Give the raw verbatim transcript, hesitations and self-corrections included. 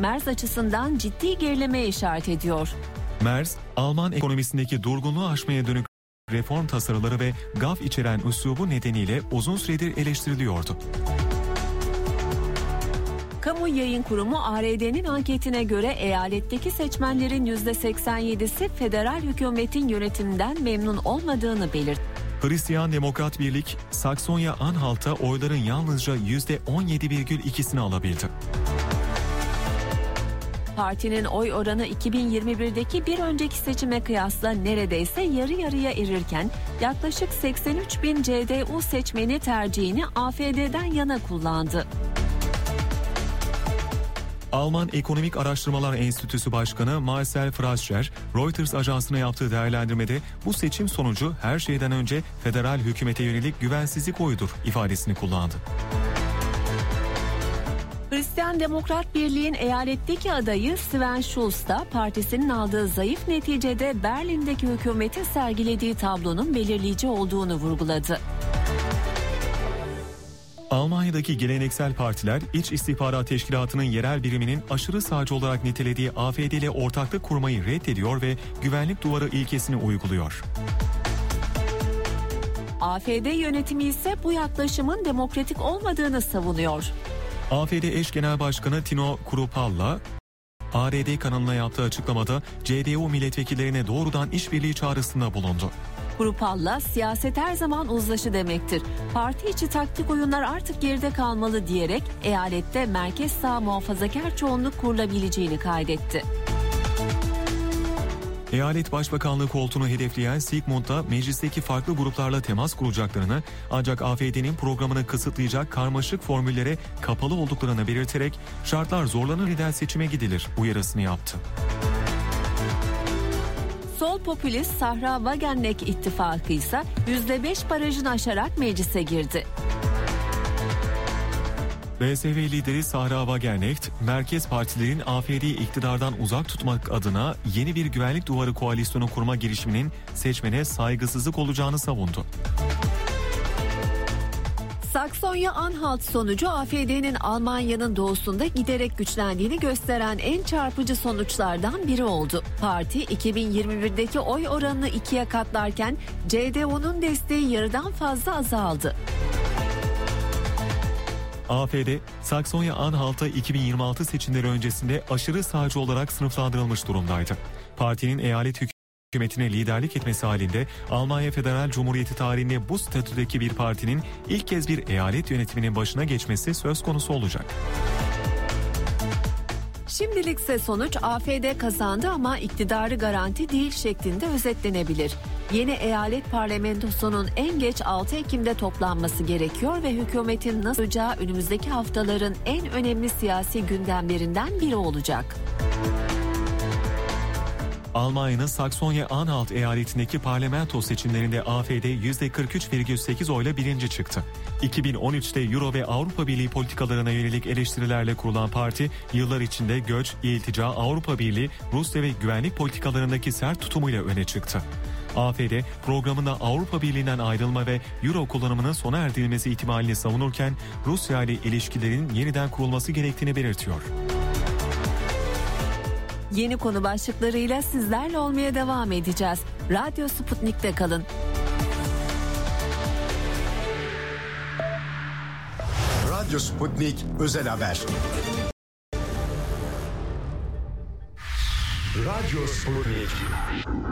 Merz açısından ciddi gerilemeye işaret ediyor. Merz, Alman ekonomisindeki durgunluğu aşmaya dönük reform tasarıları ve gaf içeren üslubu nedeniyle uzun süredir eleştiriliyordu. Kamu Yayın Kurumu A R D'nin anketine göre eyaletteki seçmenlerin yüzde seksen yedisi federal hükümetin yönetiminden memnun olmadığını belirtti. Hristiyan Demokrat Birlik, Saksonya-Anhalt'ta oyların yalnızca yüzde on yedi virgül ikisini alabildi. Partinin oy oranı iki bin yirmi birdeki bir önceki seçime kıyasla neredeyse yarı yarıya erirken yaklaşık seksen üç bin C D U seçmeni tercihini A F D'den yana kullandı. Alman Ekonomik Araştırmalar Enstitüsü Başkanı Marcel Fratscher, Reuters ajansına yaptığı değerlendirmede bu seçim sonucu her şeyden önce federal hükümete yönelik güvensizlik oyudur ifadesini kullandı. Hristiyan Demokrat Birliği'nin eyaletteki adayı Sven Schulz da partisinin aldığı zayıf neticede Berlin'deki hükümetin sergilediği tablonun belirleyici olduğunu vurguladı. Almanya'daki geleneksel partiler, İç İstihbarat Teşkilatı'nın yerel biriminin aşırı sağcı olarak nitelediği A F D ile ortaklık kurmayı reddediyor ve güvenlik duvarı ilkesini uyguluyor. A F D yönetimi ise bu yaklaşımın demokratik olmadığını savunuyor. A F D eş genel başkanı Tino Kruppalla, A R D kanalına yaptığı açıklamada C D U milletvekillerine doğrudan işbirliği çağrısında bulundu. Kruppalla, siyaset her zaman uzlaşı demektir. Parti içi taktik oyunlar artık geride kalmalı diyerek eyalette merkez sağ muhafazakar çoğunluk kurulabileceğini kaydetti. Eyalet Başbakanlığı koltuğunu hedefleyen Sigmund da meclisteki farklı gruplarla temas kuracaklarını, ancak A F D'nin programını kısıtlayacak karmaşık formüllere kapalı olduklarını belirterek şartlar zorlanır seçime gidilir uyarısını yaptı. Sol popülist Sahra Wagenknecht ittifakı ise yüzde beş barajını aşarak meclise girdi. B S V lideri Sahra Wagenknecht, merkez partilerin A F D'yi iktidardan uzak tutmak adına yeni bir güvenlik duvarı koalisyonu kurma girişiminin seçmene saygısızlık olacağını savundu. Saksonya-Anhalt sonucu A F D'nin Almanya'nın doğusunda giderek güçlendiğini gösteren en çarpıcı sonuçlardan biri oldu. Parti iki bin yirmi birdeki oy oranını ikiye katlarken C D U'nun desteği yarıdan fazla azaldı. A F D, Saksonya-Anhalt'ta iki bin yirmi altı seçimleri öncesinde aşırı sağcı olarak sınıflandırılmış durumdaydı. Partinin eyalet hükümetine liderlik etmesi halinde Almanya Federal Cumhuriyeti tarihinde bu statüdeki bir partinin ilk kez bir eyalet yönetiminin başına geçmesi söz konusu olacak. Şimdilikse sonuç A F D kazandı ama iktidarı garanti değil şeklinde özetlenebilir. Yeni eyalet parlamentosunun en geç altı Ekim'de toplanması gerekiyor ve hükümetin nasıl olacağı önümüzdeki haftaların en önemli siyasi gündemlerinden biri olacak. Almanya'nın Saksonya-Anhalt eyaletindeki parlamento seçimlerinde A F D yüzde kırk üç virgül sekiz oyla birinci çıktı. iki bin on üçte Euro ve Avrupa Birliği politikalarına yönelik eleştirilerle kurulan parti, yıllar içinde göç, iltica, Avrupa Birliği, Rusya ve güvenlik politikalarındaki sert tutumuyla öne çıktı. A F D programında Avrupa Birliği'nden ayrılma ve Euro kullanımının sona erdirilmesi ihtimalini savunurken Rusya ile ilişkilerin yeniden kurulması gerektiğini belirtiyor. Yeni konu başlıklarıyla sizlerle olmaya devam edeceğiz. Radyo Sputnik'te kalın. Radyo Sputnik Özel Haber. Radyo Sputnik.